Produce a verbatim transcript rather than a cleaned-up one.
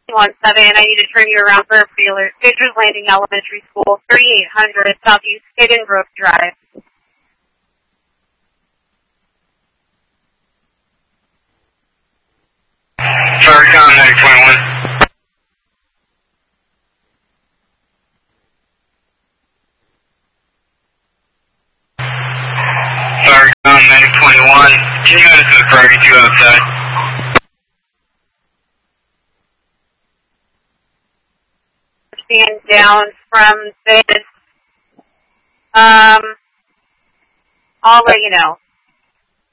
one seven, I need to turn you around for a pre-alert. Pitcher's Landing Elementary School, thirty-eight hundred Southeast Hidden Brook Drive. Farrakhan nine twenty-one. Farrakhan nine twenty-one. Can you answer the Fergie two outside? Stand down from this. Um, I'll let you know.